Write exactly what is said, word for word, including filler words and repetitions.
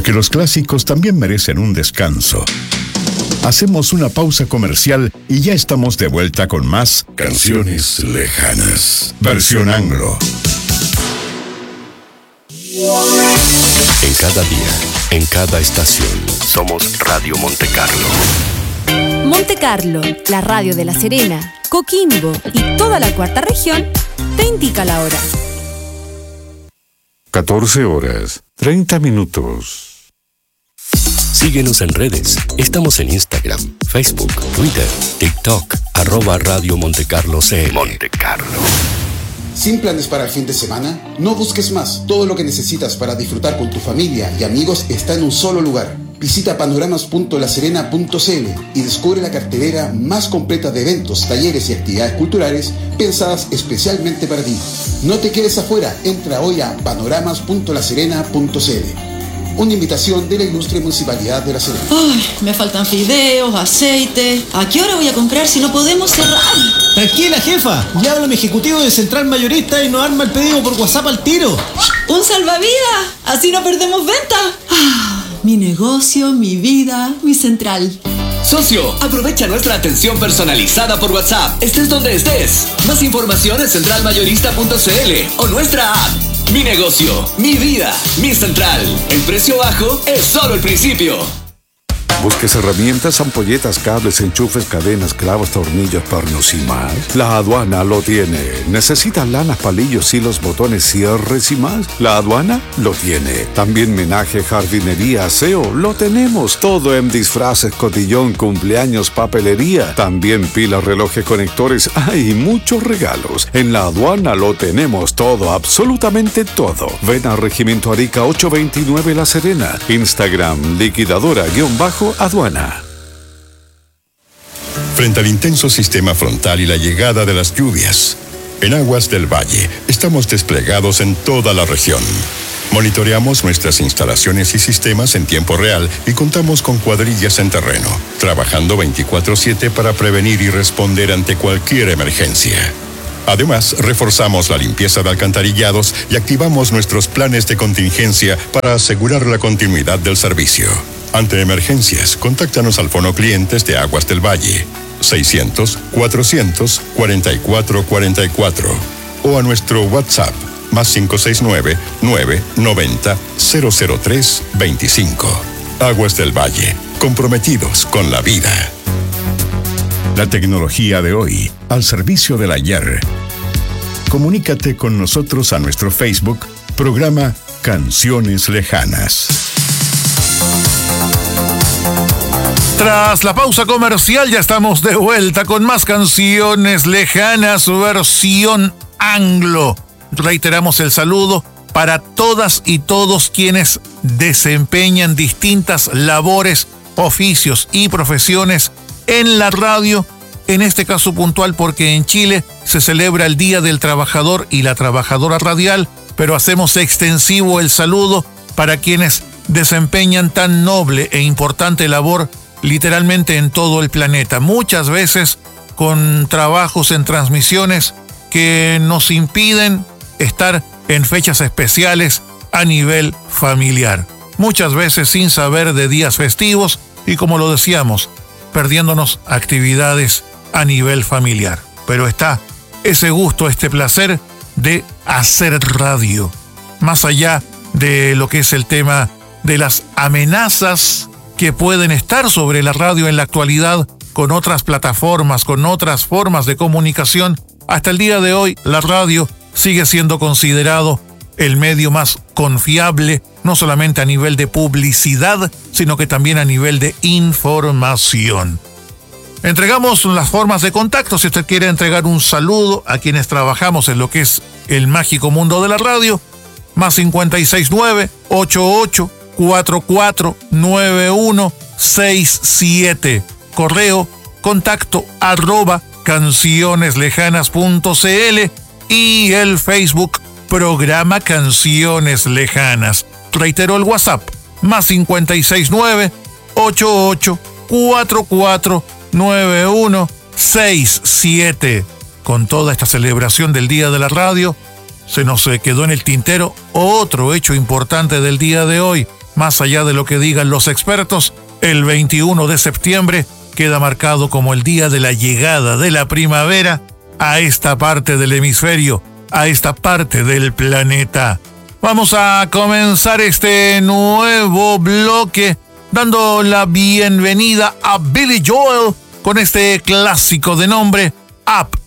porque los clásicos también merecen un descanso. Hacemos una pausa comercial y ya estamos de vuelta con más Canciones Lejanas, versión anglo. En cada día, en cada estación, somos Radio Monte Carlo. Monte Carlo, la radio de La Serena, Coquimbo y toda la cuarta región, te indica la hora. catorce horas, treinta minutos. Síguenos en redes. Estamos en Instagram, Facebook, Twitter, TikTok, arroba Radio Monte Carlo C L. Monte Carlo. ¿Sin planes para el fin de semana? No busques más. Todo lo que necesitas para disfrutar con tu familia y amigos está en un solo lugar. Visita panoramas punto la serena punto c l y descubre la cartelera más completa de eventos, talleres y actividades culturales pensadas especialmente para ti. No te quedes afuera. Entra hoy a panoramas punto la serena punto c l. Una invitación de la Ilustre Municipalidad de La Serena. Ay, me faltan fideos, aceite. ¿A qué hora voy a comprar si no podemos cerrar? Tranquila, jefa. Ya habla mi ejecutivo de Central Mayorista y nos arma el pedido por WhatsApp al tiro. ¡Un salvavidas! Así no perdemos venta. Ah, mi negocio, mi vida, mi central. Socio, aprovecha nuestra atención personalizada por WhatsApp. Estés donde estés. Más información en central mayorista punto c l o nuestra app. Mi negocio, mi vida, mi central. El precio bajo es solo el principio. Busques herramientas, ampolletas, cables, enchufes, cadenas, clavos, tornillos, pernos y más. La Aduana lo tiene. ¿Necesitas lanas, palillos, hilos, botones, cierres y más? La Aduana lo tiene. También menaje, jardinería, aseo. Lo tenemos todo en disfraces, cotillón, cumpleaños, papelería. También pilas, relojes, conectores. Hay muchos regalos. En la Aduana lo tenemos todo, absolutamente todo. Ven a Regimiento Arica ocho veintinueve La Serena. Instagram, liquidadora-bajo aduana. Frente al intenso sistema frontal y la llegada de las lluvias, en Aguas del Valle estamos desplegados en toda la región. Monitoreamos nuestras instalaciones y sistemas en tiempo real y contamos con cuadrillas en terreno, trabajando veinticuatro siete para prevenir y responder ante cualquier emergencia. Además, reforzamos la limpieza de alcantarillados y activamos nuestros planes de contingencia para asegurar la continuidad del servicio. Ante emergencias, contáctanos al Fono Clientes de Aguas del Valle, seiscientos, cuatrocientos, cuarenta y cuatro cuarenta y cuatro, o a nuestro WhatsApp, más cinco seis nueve, nueve noventa, cero cero tres veinticinco. Aguas del Valle, comprometidos con la vida. La tecnología de hoy, al servicio del ayer. Comunícate con nosotros a nuestro Facebook, programa Canciones Lejanas. Tras la pausa comercial ya estamos de vuelta con más Canciones Lejanas, versión anglo. Reiteramos el saludo para todas y todos quienes desempeñan distintas labores, oficios y profesiones en la radio, en este caso puntual porque en Chile se celebra el Día del Trabajador y la Trabajadora Radial, pero hacemos extensivo el saludo para quienes desempeñan tan noble e importante labor literalmente en todo el planeta, muchas veces con trabajos en transmisiones que nos impiden estar en fechas especiales a nivel familiar, muchas veces sin saber de días festivos y, como lo decíamos, perdiéndonos actividades a nivel familiar. Pero está ese gusto, este placer de hacer radio, más allá de lo que es el tema de las amenazas que pueden estar sobre la radio en la actualidad con otras plataformas, con otras formas de comunicación. Hasta el día de hoy, la radio sigue siendo considerado el medio más confiable, no solamente a nivel de publicidad, sino que también a nivel de información. Entregamos las formas de contacto. Si usted quiere entregar un saludo a quienes trabajamos en lo que es el mágico mundo de la radio, más cincuenta y seis nueve, ochenta y ocho, cuarenta y cuatro, noventa y uno, sesenta y siete. Correo contacto arroba cancioneslejanas punto c l y el Facebook programa Canciones Lejanas. Reitero el WhatsApp, más cincuenta y seis nueve, ochenta y ocho, cuarenta y cuatro, noventa y uno, sesenta y siete. Con toda esta celebración del Día de la Radio, se nos quedó en el tintero otro hecho importante del día de hoy. más allá de lo que digan los expertos, el veintiuno de septiembre queda marcado como el día de la llegada de la primavera a esta parte del hemisferio, a esta parte del planeta. Vamos a comenzar este nuevo bloque dando la bienvenida a Billy Joel con este clásico de nombre Up